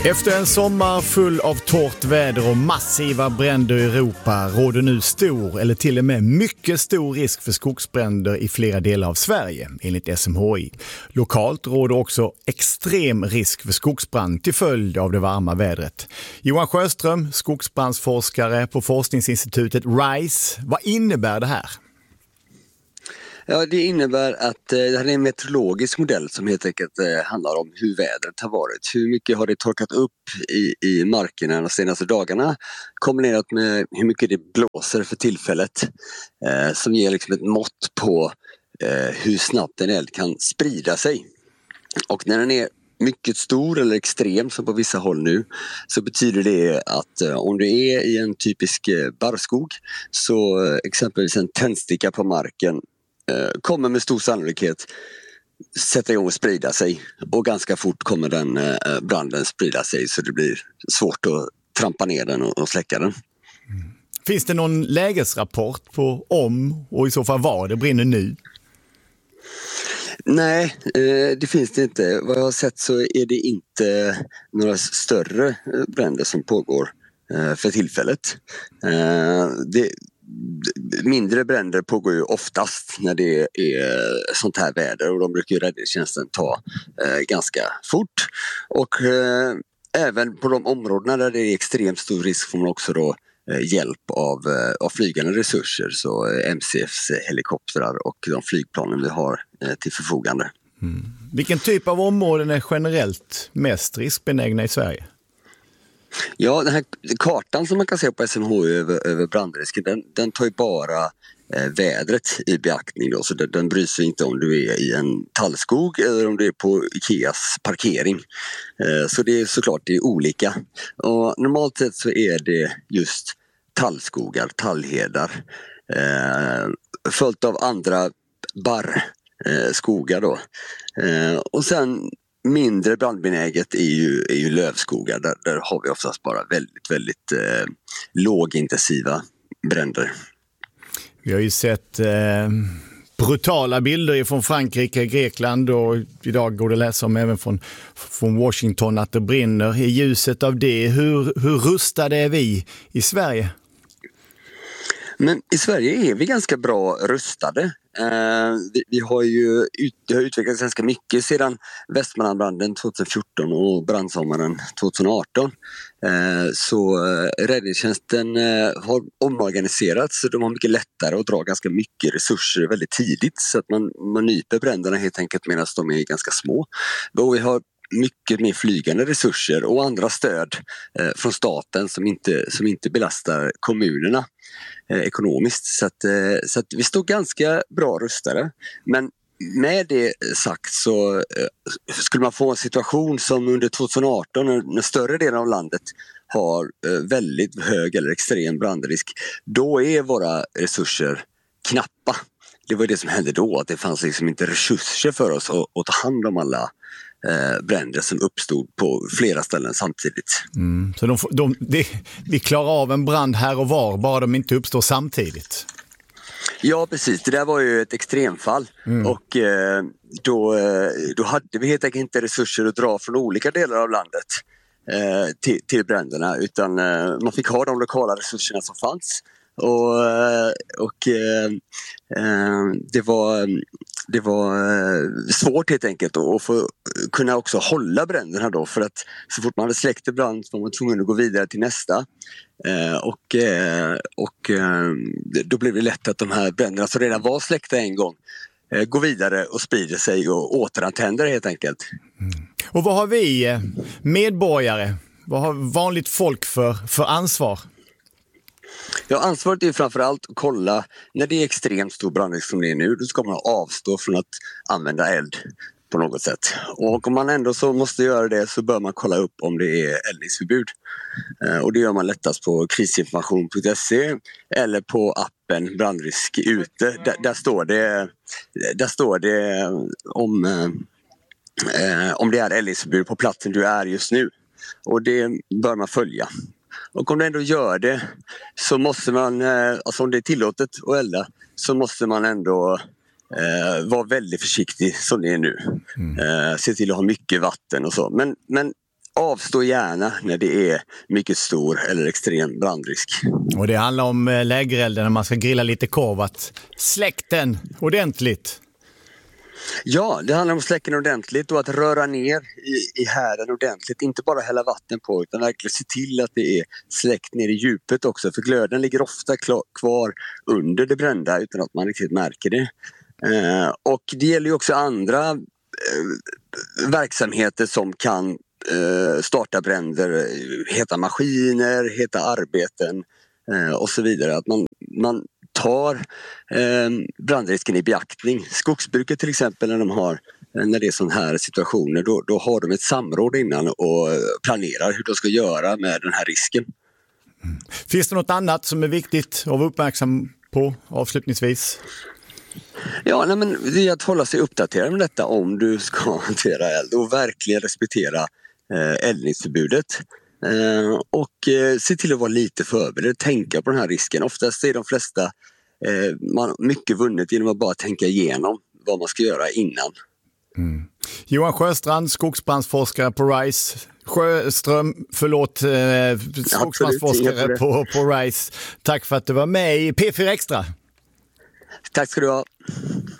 Efter en sommar full av torrt väder och massiva bränder i Europa råder nu stor eller till och med mycket stor risk för skogsbränder i flera delar av Sverige, enligt SMHI. Lokalt råder också extrem risk för skogsbrand till följd av det varma vädret. Johan Sjöström, skogsbrandsforskare på forskningsinstitutet RISE. Vad innebär det här? Ja, det innebär att det här är en meteorologisk modell som helt enkelt handlar om hur vädret har varit. Hur mycket har det torkat upp i markerna de senaste dagarna kombinerat med hur mycket det blåser för tillfället som ger liksom ett mått på hur snabbt en eld kan sprida sig. Och när den är mycket stor eller extrem som på vissa håll nu så betyder det att om du är i en typisk barrskog så exempelvis en tändsticka på marken kommer med stor sannolikhet sätta igång och sprida sig och ganska fort kommer den branden sprida sig så det blir svårt att trampa ner den och släcka den. Finns det någon lägesrapport på om och i så fall var det brinner nu? Nej, det finns det inte. Vad jag har sett så är det inte några större bränder som pågår för tillfället. Mindre bränder pågår ju oftast när det är sånt här väder och de brukar ju räddningstjänsten ta ganska fort. Och även på de områdena där det är extremt stor risk får man också då hjälp av flygande resurser, så MCFs helikoptrar och de flygplanen vi har till förfogande. Vilken typ av områden är generellt mest riskbenägna i Sverige? Ja, den här kartan som man kan se på SMHI över brandrisken, den tar ju bara vädret i beaktning då, så den bryr sig inte om du är i en tallskog eller om du är på Ikeas parkering. Så det är såklart det är olika. Och normalt sett så är det just tallskogar, tallhedar följt av andra barrskogar då. Och sen mindre brandbenäget är ju lövskogar. Där har vi oftast bara väldigt lågintensiva bränder. Vi har ju sett brutala bilder från Frankrike, Grekland och idag går det att läsa om även från Washington att det brinner. I ljuset av det, hur rustade är vi i Sverige? Men i Sverige är vi ganska bra rustade. Vi har ju utvecklats ganska mycket sedan Västmanlandbranden 2014 och brandsommaren 2018. Så räddningstjänsten har omorganiserats så de har mycket lättare att dra ganska mycket resurser väldigt tidigt så att man nyper bränderna helt enkelt medan de är ganska små. Och vi har mycket mer flygande resurser och andra stöd från staten som inte belastar kommunerna ekonomiskt. Så att vi står ganska bra rustade. Men med det sagt så skulle man få en situation som under 2018 när större delen av landet har väldigt hög eller extrem brandrisk, då är våra resurser knappa. Det var det som hände då, att det fanns liksom inte resurser för oss att ta hand om alla bränder som uppstod på flera ställen samtidigt. Så vi klarar av en brand här och var, bara de inte uppstår samtidigt? Ja, precis. Det där var ju ett extremfall och då hade vi helt enkelt inte resurser att dra från olika delar av landet till bränderna, utan man fick ha de lokala resurserna som fanns. Och det var svårt helt enkelt att få kunna också hålla bränderna då, för att så fort man hade släckt en brand var man tvungen att gå vidare till nästa. Och då blev det lätt att de här bränderna som redan var släckta en gång går vidare och sprider sig och återantänder helt enkelt. Och vad har vi medborgare, vad har vanligt folk för ansvar? Ja, ansvaret är framförallt att kolla när det är extremt stor brandrisk som det är nu, då ska man avstå från att använda eld på något sätt. Och om man ändå så måste göra det så bör man kolla upp om det är eldningsförbud. Och det gör man lättast på krisinformation.se eller på appen Brandrisk ute. Där står det om det är eldningsförbud på platsen du är just nu. Och det bör man följa. Och om du ändå gör det så måste man, alltså om det är tillåtet att elda, så måste man ändå vara väldigt försiktig som det är nu. Se till att ha mycket vatten och så. Men avstå gärna när det är mycket stor eller extrem brandrisk. Och det handlar om lägerelden när man ska grilla lite korv, att släck den ordentligt. Ja, det handlar om att släcka den ordentligt och att röra ner i härden ordentligt. Inte bara hälla vatten på utan verkligen se till att det är släckt ner i djupet också. För glöden ligger ofta kvar under det brända utan att man riktigt märker det. Och det gäller ju också andra verksamheter som kan starta bränder, heta maskiner, heta arbeten och så vidare. Att man tar brandrisken i beaktning. Skogsbruket till exempel när det är sådana här situationer då har de ett samråd innan och planerar hur de ska göra med den här risken. Finns det något annat som är viktigt att vara uppmärksam på avslutningsvis? Ja, men det är att hålla sig uppdaterad med detta om du ska hantera eld och verkligen respektera eldningsförbudet. Och se till att vara lite förberedd, tänka på den här risken. Oftast är de flesta mycket vunnet genom att bara tänka igenom vad man ska göra innan. Johan Sjöstrand, skogsbrandsforskare på RISE. Skogsbrandsforskare på RISE. Tack för att du var med i P4 Extra. Tack ska du ha.